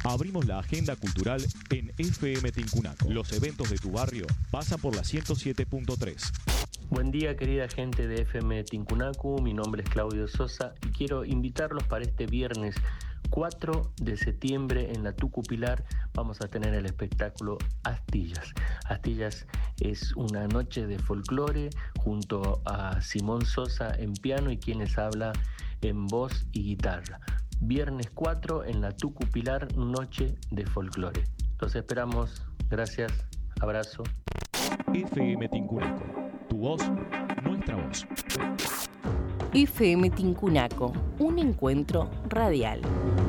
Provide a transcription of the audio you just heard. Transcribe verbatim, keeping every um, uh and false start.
Abrimos la agenda cultural en F M Tincunaco. Los eventos de tu barrio pasan por la ciento siete punto tres. Buen día, querida gente de F M Tincunaco. Mi nombre es Claudio Sosa y quiero invitarlos para este viernes cuatro de septiembre en la Tucu Pilar. Vamos a tener el espectáculo Astillas. Astillas es una noche de folclore junto a Simón Sosa en piano y quien les habla en voz y guitarra. Viernes cuatro en la Tucu Pilar, noche de folclore. Los esperamos. Gracias. Abrazo. F M Tincunaco. Tu voz, nuestra voz. F M Tincunaco, un encuentro radial.